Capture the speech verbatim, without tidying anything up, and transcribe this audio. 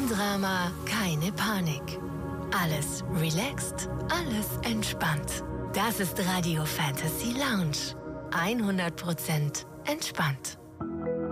Kein Drama, keine Panik. Alles relaxed, alles entspannt. Das ist Radio Fantasy Lounge. hundert Prozent entspannt.